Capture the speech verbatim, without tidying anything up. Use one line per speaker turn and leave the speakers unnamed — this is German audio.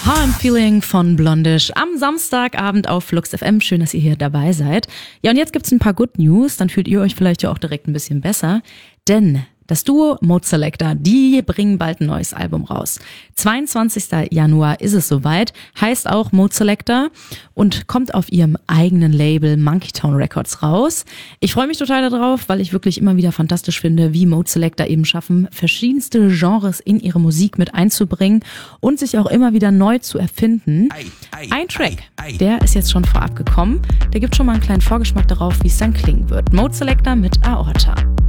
How I'm Feeling von Blondish am Samstagabend auf Flux F M. Schön, dass ihr hier dabei seid. Ja, und jetzt gibt's ein paar Good News. Dann fühlt ihr euch vielleicht ja auch direkt ein bisschen besser. Denn das Duo Mode Selector, die bringen bald ein neues Album raus. zweiundzwanzigsten Januar ist es soweit, heißt auch Mode Selector und kommt auf ihrem eigenen Label Monkey Town Records raus. Ich freue mich total darauf, weil ich wirklich immer wieder fantastisch finde, wie Mode Selector eben schaffen, verschiedenste Genres in ihre Musik mit einzubringen und sich auch immer wieder neu zu erfinden. Ein Track, der ist jetzt schon vorab gekommen. Der gibt schon mal einen kleinen Vorgeschmack darauf, wie es dann klingen wird. Mode Selector mit Aorta.